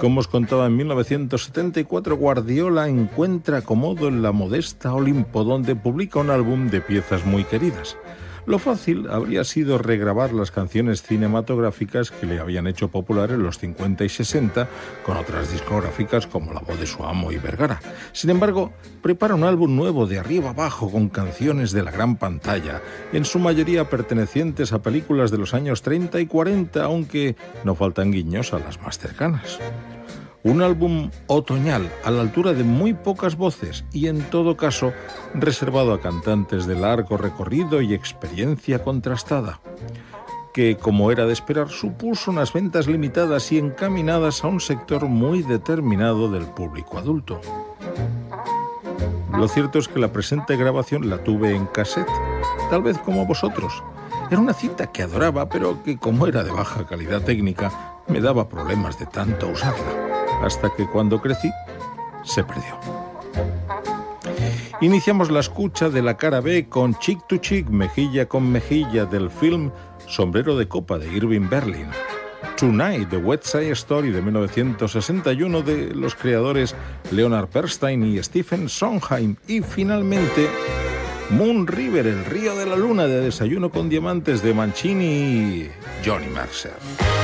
Como os contaba, en 1974 Guardiola encuentra acomodo en la modesta Olimpo, donde publica un álbum de piezas muy queridas. Lo fácil habría sido regrabar las canciones cinematográficas que le habían hecho popular en los 50 y 60 con otras discográficas como La Voz de su Amo y Vergara. Sin embargo, prepara un álbum nuevo de arriba abajo con canciones de la gran pantalla, en su mayoría pertenecientes a películas de los años 30 y 40, aunque no faltan guiños a las más cercanas. Un álbum otoñal, a la altura de muy pocas voces y, en todo caso, reservado a cantantes de largo recorrido y experiencia contrastada, que, como era de esperar, supuso unas ventas limitadas y encaminadas a un sector muy determinado del público adulto. Lo cierto es que la presente grabación la tuve en cassette, tal vez como vosotros. Era una cinta que adoraba, pero que, como era de baja calidad técnica, me daba problemas de tanto usarla. Hasta que cuando crecí, se perdió. Iniciamos la escucha de la cara B con Cheek to Cheek, mejilla con mejilla, del film Sombrero de Copa de Irving Berlin. Tonight, The West Side Story de 1961 de los creadores Leonard Bernstein y Stephen Sondheim. Y finalmente, Moon River, El Río de la Luna de Desayuno con Diamantes de Mancini y Johnny Mercer.